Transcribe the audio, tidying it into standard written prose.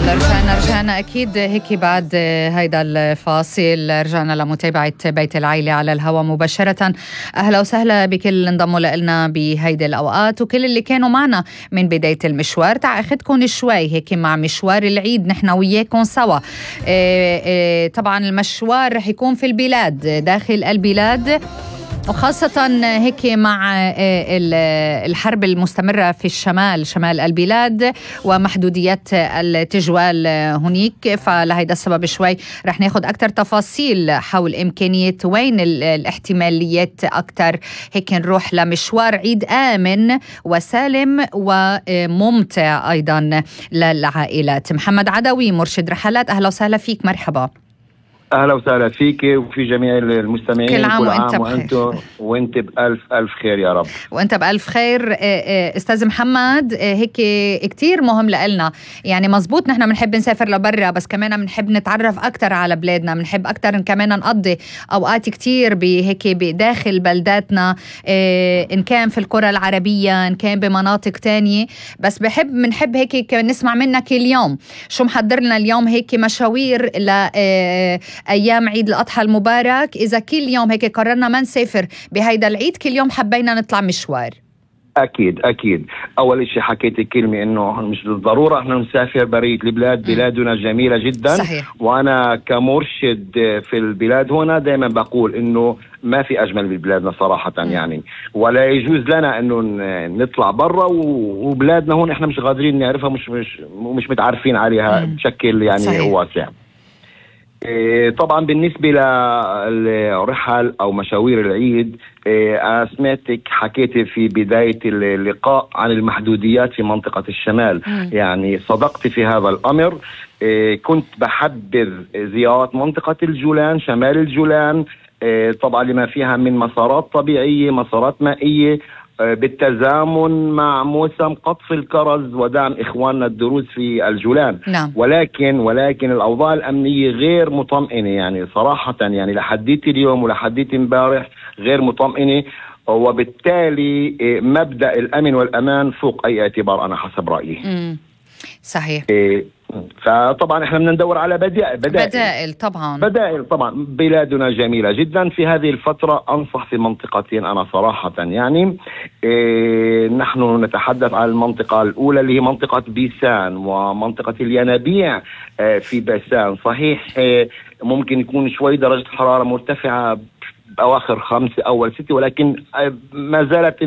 رجعنا أكيد هيك بعد هيدا الفاصل. رجعنا لمتابعة بيت العيلة على الهواء مباشرة. أهلا وسهلا بكل اللي انضموا لنا بهيدي الأوقات وكل اللي كانوا معنا من بداية المشوار. تعا أخذكم شوي هيك مع مشوار العيد نحن وياكم سوا. طبعا المشوار رح يكون في البلاد، داخل البلاد، وخاصة هيك مع الحرب المستمرة في شمال البلاد ومحدوديات التجوال هناك. فلهيدا السبب شوي رح ناخد أكتر تفاصيل حول إمكانية وين الاحتماليات أكتر هيك نروح لمشوار عيد آمن وسالم وممتع أيضا للعائلات. محمد عدوي مرشد رحلات، أهلا وسهلا فيك، مرحبا. أهلا وسهلا فيك وفي جميع المستمعين. كل عام وأنت وأنت بألف خير يا رب. وأنت بألف خير. أستاذ محمد، هيك كتير مهم لنا، يعني مزبوط نحن بنحب نسافر لبرا، بس كمان بنحب نتعرف أكتر على بلادنا، بنحب أكتر كمان نقضي أوقات كتير بهيك بداخل بلداتنا، إن كان في القرى العربية إن كان بمناطق تانية. بس بنحب هيك نسمع منك اليوم شو محضر لنا اليوم، هيك مشاوير أيام عيد الأضحى المبارك. إذا كل يوم هيك قررنا ما نسافر بهيدا العيد، كل يوم حبينا نطلع مشوار. أكيد أول شيء حكيت كلمة إنه مش بالضرورة إحنا نسافر برية البلاد. بلادنا جميلة جدا. صحيح. وأنا كمرشد في البلاد هنا دائما بقول إنه ما في أجمل من بلادنا صراحة يعني، ولا يجوز لنا إنه نطلع برا وبلادنا هون إحنا مش قادرين نعرفها، مش متعرفين عليها بشكل يعني صحيح. واسع. طبعا بالنسبة للرحل أو مشاوير العيد، سمعتك حكيتي في بداية اللقاء عن المحدوديات في منطقة الشمال. يعني صدقت في هذا الأمر. كنت بحبذ زيارة منطقة الجولان، شمال الجولان، طبعا لما فيها من مسارات طبيعية، مسارات مائية، بالتزامن مع موسم قطف الكرز ودعم إخواننا الدروز في الجولان. نعم. ولكن الأوضاع الأمنية غير مطمئنة يعني صراحة، يعني لحديت اليوم ولحديت امبارح غير مطمئنة، وبالتالي مبدأ الأمن والأمان فوق أي اعتبار أنا حسب رأيي. صحيح. فطبعا احنا بدنا ندور على بدائل طبعا. بلادنا جميلة جدا. في هذه الفترة أنصح في منطقتين أنا صراحة يعني. نحن نتحدث عن المنطقة الأولى اللي هي منطقة بيسان ومنطقة الينابيع في بيسان. صحيح ممكن يكون شوي درجة حرارة مرتفعة بأواخر 5 أول 6، ولكن ما زالت